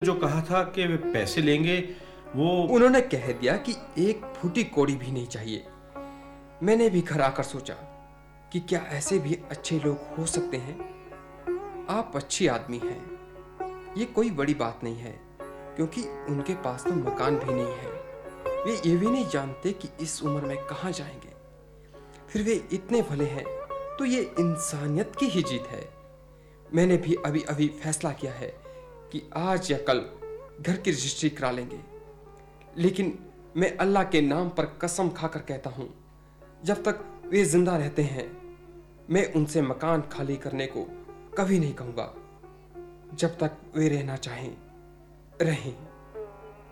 जो कहा था कि वे पैसे लेंगे वो उन्होंने कह दिया कि एक फूटी कौड़ी भी नहीं चाहिए। मैंने भी घर आकर सोचा कि क्या ऐसे भी अच्छे लोग हो सकते हैं। आप अच्छी आदमी हैं, ये कोई बड़ी बात नहीं है, क्योंकि उनके पास तो मकान भी नहीं है। वे ये भी नहीं जानते कि इस उम्र में कहाँ जाएंगे। फिर वे इतने भले हैं, तो ये इंसानियत की ही जीत है। मैंने भी अभी अभी फैसला किया है कि आज या कल घर की रजिस्ट्री करा लेंगे। लेकिन मैं अल्लाह के नाम पर कसम खाकर कहता हूँ, जब तक वे जिंदा रहते हैं मैं उनसे मकान खाली करने को कभी नहीं कहूँगा। जब तक वे रहना चाहें रहें।